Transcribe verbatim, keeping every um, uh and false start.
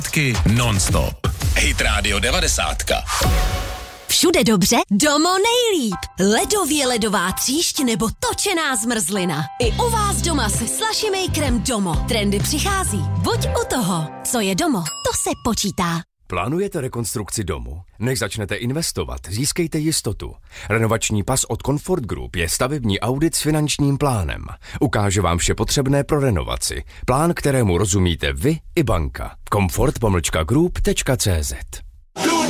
Non-stop. Hit Radio devadesát. Všude dobře, domo nejlíp. Ledově ledová tříšť nebo točená zmrzlina. I u vás doma se Slushmakerem Domo. Trendy přichází. Buď u toho, co je domo, to se počítá. Plánujete rekonstrukci domu? Než začnete investovat, získejte jistotu. Renovační pas od Comfort Group je stavební audit s finančním plánem. Ukáže vám vše potřebné pro renovaci. Plán, kterému rozumíte vy i banka. comfort pomlčka group tečka cé zet.